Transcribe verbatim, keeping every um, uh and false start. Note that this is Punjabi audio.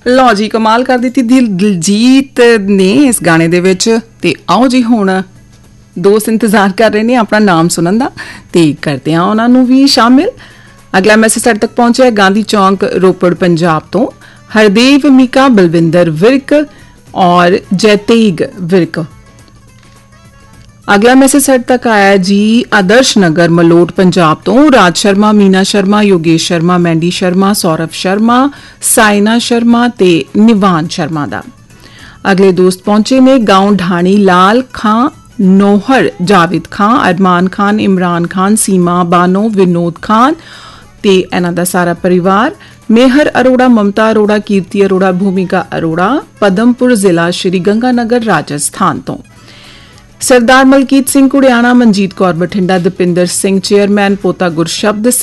ਲਓ ਜੀ, ਕਮਾਲ ਕਰ ਦਿੱਤੀ ਦਿਲ ਦਿਲਜੀਤ ਨੇ ਇਸ ਗਾਣੇ ਦੇ ਵਿੱਚ। ਤੇ ਆਓ ਜੀ ਹੁਣ ਦੋਸਤ ਇੰਤਜ਼ਾਰ ਕਰ ਰਹੇ ਨੇ ਆਪਣਾ ਨਾਮ ਸੁਣਨ ਦਾ, ਤੇ ਕਰਦੇ ਆ ਉਹਨਾਂ ਨੂੰ ਵੀ ਸ਼ਾਮਿਲ। ਅਗਲਾ ਮੈਸੇਜ ਸਾਡੇ ਤੱਕ ਪਹੁੰਚਿਆ ਗਾਂਧੀ ਚੌਂਕ ਰੋਪੜ ਪੰਜਾਬ ਤੋਂ ਹਰਦੇਵ ਮੀਕਾ ਬਲਵਿੰਦਰ ਵਿਰਕ ਔਰ ਜੈਤੇਗ ਵਿਰਕ। ਅਗਲਾ ਮੈਸੇਜ ਸਾਡੇ ਤੱਕ ਆਇਆ ਜੀ ਆਦਰਸ਼ ਨਗਰ ਮਲੋਟ ਪੰਜਾਬ ਤੋਂ ਰਾਜ ਸ਼ਰਮਾ, ਮੀਨਾ ਸ਼ਰਮਾ, ਯੋਗੇਸ਼ ਸ਼ਰਮਾ, ਮੈਂਡੀ ਸ਼ਰਮਾ, ਸੌਰਵ ਸ਼ਰਮਾ, ਸਾਇਨਾ ਸ਼ਰਮਾ ਤੇ ਨਿਵਾਨ ਸ਼ਰਮਾ ਦਾ। ਅਗਲੇ ਦੋਸਤ ਪਹੁੰਚੇ ਨੇ ਗਾਉਂ ਢਾਣੀ ਲਾਲ ਖਾਂ, ਨੋਹਰ ਜਾਵੇਦ ਖਾਨ, ਅਰਮਾਨ ਖਾਨ, ਇਮਰਾਨ ਖਾਨ, ਸੀਮਾ ਬਾਨੋ, ਵਿਨੋਦ ਖਾਨ ਤੇ ਇਹਨਾਂ ਦਾ ਸਾਰਾ ਪਰਿਵਾਰ। ਮੇਹਰ ਅਰੋੜਾ, ਮਮਤਾ ਅਰੋੜਾ, ਕੀਰਤੀ ਅਰੋੜਾ, ਭੂਮਿਕਾ ਅਰੋੜਾ, ਪਦਮਪੁਰ ਜ਼ਿਲ੍ਹਾ ਸ਼੍ਰੀ ਗੰਗਾਨਗਰ ਰਾਜਸਥਾਨ ਤੋਂ। ਸਰਦਾਰ ਮਲਕੀਤ ਸਿੰਘ ਕੁੜਿਆਣਾ, ਮਨਜੀਤ ਕੌਰ ਬਠਿੰਡਾ, ਦਪਿੰਦਰ ਸਿੰਘ ਚੇਅਰਮੈਨ, ਪੋਤਾ ਗੁਰਸ਼ਬਦ